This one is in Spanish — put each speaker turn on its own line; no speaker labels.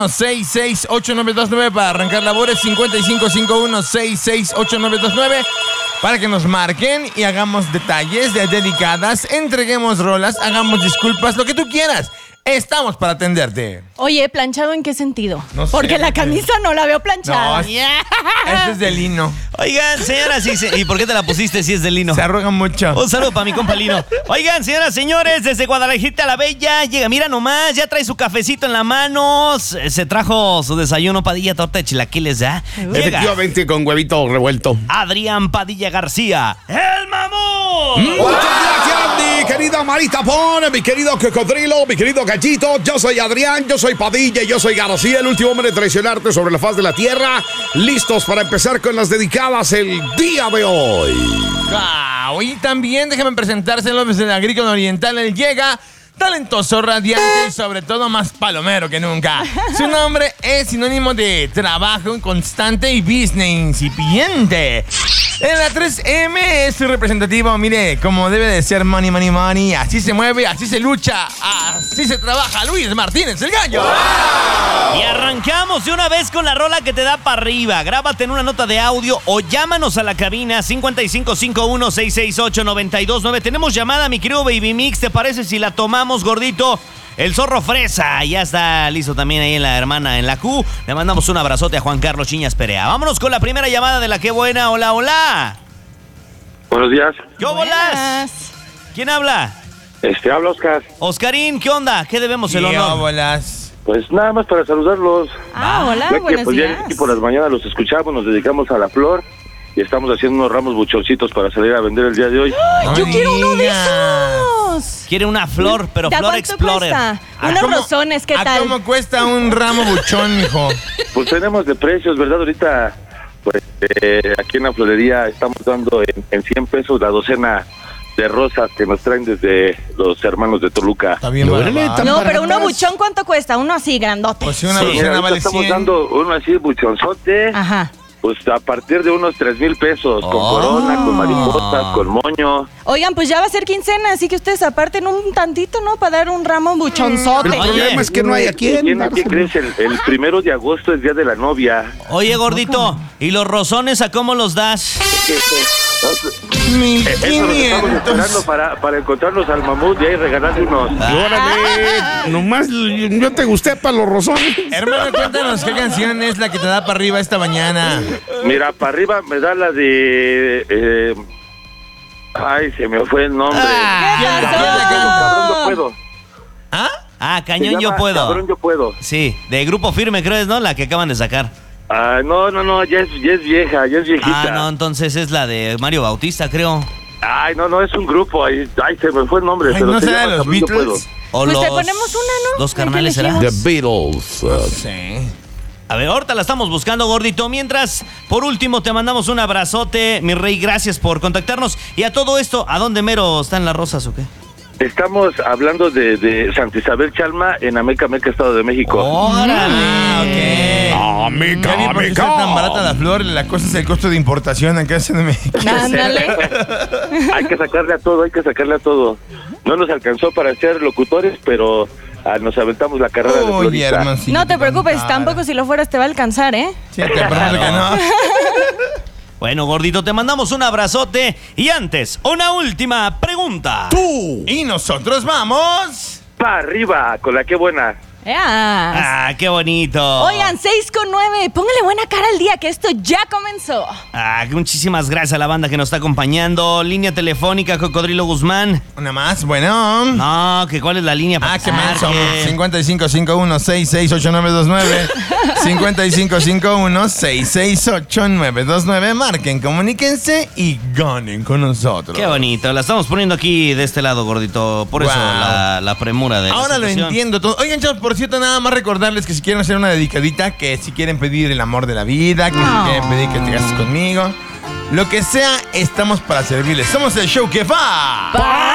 668-929 para arrancar labores, 5551-668-929 para que nos marquen y hagamos detalles de dedicadas, entreguemos rolas, hagamos disculpas, lo que tú quieras. Estamos para atenderte.
Oye, ¿planchado en qué sentido?
No sé.
Porque la camisa no la veo planchada.
No, este es de lino.
Oigan, señoras, ¿y por qué te la pusiste si es de lino?
Se arruga mucho.
Un saludo para mi compa Lino. Oigan, señoras, señores, desde Guadalajara la Bella, llega, mira nomás, ya trae su cafecito en la mano, se trajo su desayuno, Padilla, torta de chilaquiles, ¿ya? Llega
Efectivamente, con huevito revuelto.
Adrián Padilla García, el mamón.
Muchas gracias, mi querida Marita Pon, mi querido Cocodrilo, mi querido Gallito. Yo soy Adrián, yo soy Padilla, yo soy García, el último hombre de traicionarte sobre la faz de la tierra. Listos para empezar con las dedicadas el día de hoy.
Wow, y también déjame presentárselo desde el Agrícola Oriental. Él llega talentoso, radiante y sobre todo más palomero que nunca. Su nombre es sinónimo de trabajo constante y business incipiente. En la 3M es su representativo, mire, como debe de ser, money, money, money. Así se mueve, así se lucha, así se trabaja Luis Martínez, el gallo.
Y arrancamos de una vez con la rola que te da para arriba. Grábate en una nota de audio o llámanos a la cabina 5551-668-929. Tenemos llamada, mi querido Baby Mix. ¿Te parece si la tomamos, gordito? El zorro fresa ya está listo también ahí en la hermana, en la Q. Le mandamos un abrazote a Juan Carlos Chiñas Perea. Vámonos con la primera llamada de la que buena. Hola, hola.
Buenos días.
¿Qué bolas? ¿Quién habla?
Habla Oscar.
Oscarín, ¿qué onda? ¿Qué debemos el honor?
bolas.
Pues nada más para saludarlos.
Hola,
Ya que
buenos
pues
días.
ya aquí por las mañanas los escuchamos, nos dedicamos a la flor y estamos haciendo unos ramos buchoncitos para salir a vender el día de hoy.
No
Yo
me
quiero uno de
digas.
esos.
Quiere una flor, pero
¿De
Flor
cuánto
Explorer.
cuesta?
¿A
Unos
cómo-
rosones, ¿qué
¿A
tal?
cómo cuesta un ramo buchón, mijo?
Pues tenemos de precios, ¿verdad? Ahorita, pues aquí en la florería estamos dando en 100 pesos la docena de rosas que nos traen desde los hermanos de Toluca.
Está bien
Órale,
barato.
tan
No, pero
baratas.
uno buchón, ¿cuánto cuesta? Uno así, grandote.
Pues si una
Sí.
docena
Mira,
vale
ahorita estamos
100.
dando uno así buchonzote,
Ajá.
pues a partir de unos 3,000 pesos, con
Oh.
corona, con mariposas, con moño.
Oigan, pues ya va a ser quincena, así que ustedes aparten un tantito, ¿no? Para dar un ramo buchonzote.
El
Oye.
problema es que no hay a quién.
¿Qué
dárselo.
crees? El 1 de agosto es Día de la Novia.
Oye, gordito, ¿y los rosones a cómo los das?
Eso nos estamos
1500.
esperando para encontrarnos al mamut y ahí regalarle unos.
Órale, nomás yo te gusté para los rosones.
Hermano, cuéntanos qué canción es la que te da para arriba esta mañana.
Mira, para arriba me da la de... ay, se me fue el nombre.
¿Qué pasó?
Cabrón, yo puedo.
Ah, Cañón
Se
Yo
llama
Puedo.
Cabrón, yo puedo.
Sí, de Grupo Firme, creo es, ¿no? La que acaban de sacar.
Ah, no, ya es vieja, ya es viejita.
Ah, no, entonces es la de Mario Bautista, creo.
Ay, no, es un grupo. Ay, se me fue el nombre.
Ay,
pero
¿no
se
será
llama
de los
Cabrón, yo puedo.
Beatles?
O
Pues
los,
te ponemos una, ¿no?
Los
¿El
carnales,
que
¿será?
elegimos?
The Beatles.
Sí.
A ver, ahorita la estamos buscando, gordito. Mientras, por último, te mandamos un abrazote, mi rey. Gracias por contactarnos. Y a todo esto, ¿a dónde mero están las rosas o qué?
Estamos hablando de Santa Isabel Chalma en Ameca, Estado de México.
¡Órale!
Ya vi por qué está tan barata la flor. La cosa es el costo de importación acá en México.
Ándale.
Hay que sacarle a todo. No nos alcanzó para ser locutores, pero nos aventamos la carrera de
Oye,
florista.
hermancito.
No te preocupes, tampoco si lo fueras te va a alcanzar, ¿eh?
Sí, te prometo que no.
Bueno, gordito, te mandamos un abrazote. Y antes, una última pregunta.
Y nosotros vamos.
Pa' arriba, con la que buena.
Ah, qué bonito.
Oigan, 6:09. Póngale buena cara al día que esto ya comenzó.
Ah, muchísimas gracias a la banda que nos está acompañando. Línea telefónica, Cocodrilo Guzmán.
Una más, bueno.
No, ¿cuál es la línea para
Qué menso.
que
5551-668-929. 5551-668-929. Marquen, comuníquense y ganen con nosotros.
Qué bonito, la estamos poniendo aquí de este lado, gordito. Por eso
Wow.
la premura de la
Ahora lo
situación.
entiendo todo. Oigan, chavos, por cierto, nada más recordarles que si quieren hacer una dedicadita, que si quieren pedir el amor de la vida, que si quieren pedir que te cases conmigo, lo que sea, estamos para servirles. Somos el show que va.